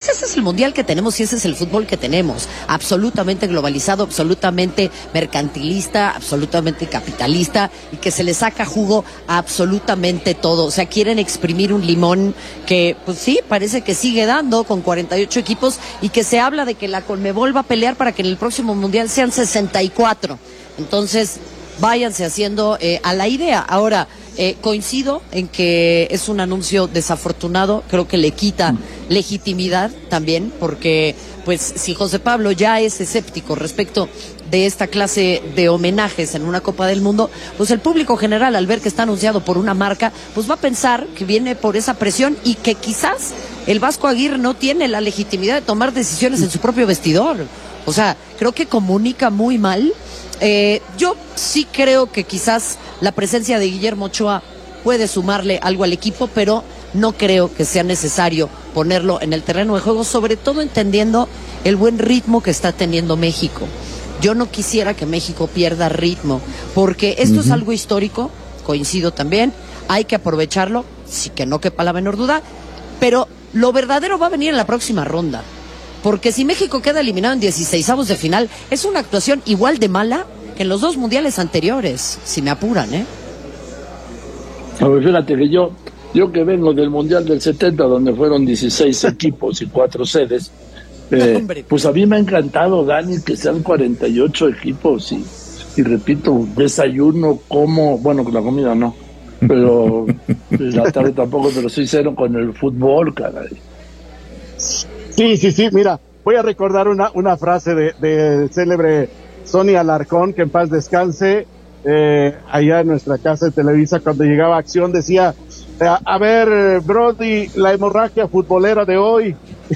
que ese es el mundial que tenemos y ese es el fútbol que tenemos, absolutamente globalizado, absolutamente mercantilista, absolutamente capitalista, y que se le saca jugo a absolutamente todo. O sea, quieren exprimir un limón que, pues sí, parece que sigue dando con 48 equipos, y que se habla de que la Conmebol va a pelear para que en el próximo mundial sean 64. Entonces, váyanse haciendo a la idea. Ahora, coincido en que es un anuncio desafortunado, creo que le quita legitimidad también, porque pues si José Pablo ya es escéptico respecto de esta clase de homenajes en una Copa del Mundo, pues el público general, al ver que está anunciado por una marca, pues va a pensar que viene por esa presión, y que quizás el Vasco Aguirre no tiene la legitimidad de tomar decisiones en su propio vestidor. O sea, creo que comunica muy mal. Yo sí creo que quizás la presencia de Guillermo Ochoa puede sumarle algo al equipo, pero no creo que sea necesario ponerlo en el terreno de juego, sobre todo entendiendo el buen ritmo que está teniendo México. Yo no quisiera que México pierda ritmo, porque esto es algo histórico, coincido también, hay que aprovecharlo, sí, que no quepa la menor duda, pero lo verdadero va a venir en la próxima ronda. Porque si México queda eliminado en 16avos de final, es una actuación igual de mala que en los dos mundiales anteriores, si me apuran, ¿eh? A ver, fíjate que yo que vengo del Mundial del 70, donde fueron 16 equipos y 4 sedes, pues a mí me ha encantado, Dani, que sean 48 equipos y repito, desayuno, como, bueno, la comida no, pero la tarde tampoco, pero soy cero con el fútbol, caray. Sí, mira, voy a recordar una frase de célebre Sonia Alarcón, que en paz descanse, allá en nuestra casa de Televisa, cuando llegaba a acción, decía, a ver, Brody, la hemorragia futbolera de hoy.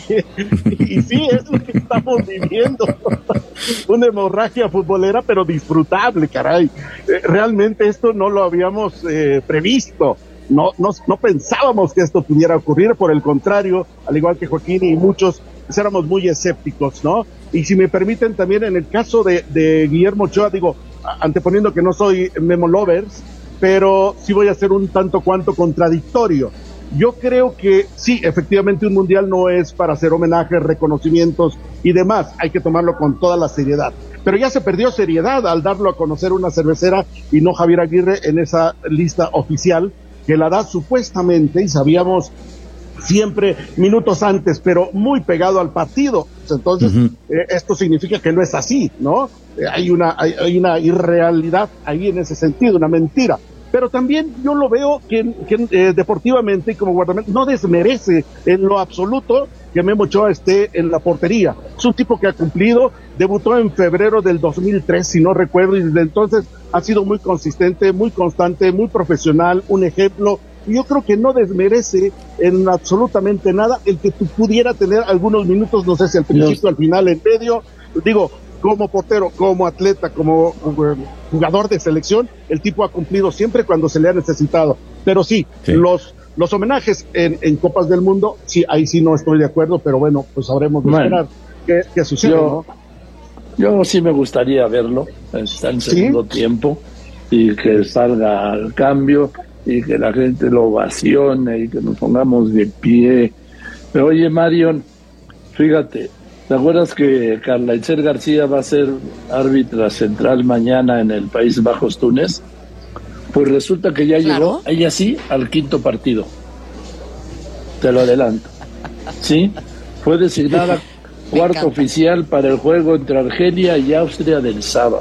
Y sí, es lo que estamos viviendo, una hemorragia futbolera, pero disfrutable, caray. Realmente esto no lo habíamos previsto. No pensábamos que esto pudiera ocurrir, por el contrario, al igual que Joaquín y muchos, pues éramos muy escépticos, ¿no? Y si me permiten también, en el caso de Guillermo Ochoa, digo, anteponiendo que no soy Memo Lovers, pero sí voy a ser un tanto cuanto contradictorio. Yo creo que sí, efectivamente un mundial no es para hacer homenajes, reconocimientos y demás, hay que tomarlo con toda la seriedad. Pero ya se perdió seriedad al darlo a conocer una cervecera y no Javier Aguirre en esa lista oficial, que la da supuestamente, y sabíamos siempre minutos antes, pero muy pegado al partido. Entonces, esto significa que no es así, ¿no? Hay una irrealidad ahí en ese sentido, una mentira. Pero también yo lo veo que deportivamente y como guardameta no desmerece en lo absoluto que Memo Ochoa esté en la portería. Es un tipo que ha cumplido, debutó en febrero del 2003, si no recuerdo, y desde entonces ha sido muy consistente, muy constante, muy profesional, un ejemplo. Y yo creo que no desmerece en absolutamente nada el que tú pudiera tener algunos minutos, no sé si al principio, al final, en medio. Digo, como portero, como atleta, como jugador de selección, el tipo ha cumplido siempre cuando se le ha necesitado. Pero sí. Los homenajes en Copas del Mundo, sí, ahí sí no estoy de acuerdo, pero bueno, pues sabremos esperar qué sucede, ¿no? Yo sí me gustaría verlo, está en segundo tiempo, y que salga al cambio, y que la gente lo ovacione, y que nos pongamos de pie. Pero oye, Marion, fíjate, ¿te acuerdas que Carla Itzel García va a ser árbitra central mañana en el Países Bajos, Túnez? Pues resulta que ya llegó, ella sí, al quinto partido. Te lo adelanto. Sí, fue designada cuarto oficial para el juego entre Argelia y Austria del sábado.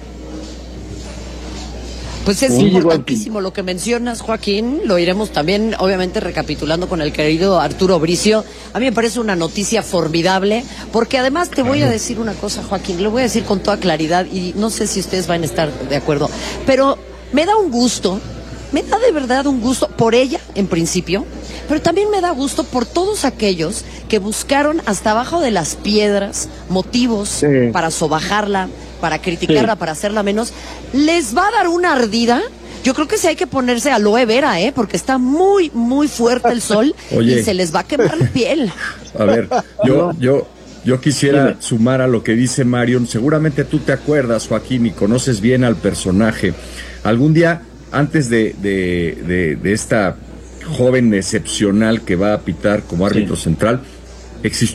Pues es importantísimo lo que mencionas, Joaquín. Lo iremos también, obviamente, recapitulando con el querido Arturo Bricio. A mí me parece una noticia formidable, porque además te voy a decir una cosa, Joaquín, lo voy a decir con toda claridad, y no sé si ustedes van a estar de acuerdo, pero me da un gusto, me da de verdad un gusto por ella, en principio, pero también me da gusto por todos aquellos que buscaron hasta abajo de las piedras motivos para sobajarla, para criticarla, para hacerla menos. Les va a dar una ardida. Yo creo que sí hay que ponerse aloe vera, porque está muy, muy fuerte el sol. Oye, y se les va a quemar la piel. A ver, yo quisiera sumar a lo que dice Marion. Seguramente tú te acuerdas, Joaquín, y conoces bien al personaje. Algún día, antes de esta joven excepcional que va a pitar como árbitro central, existió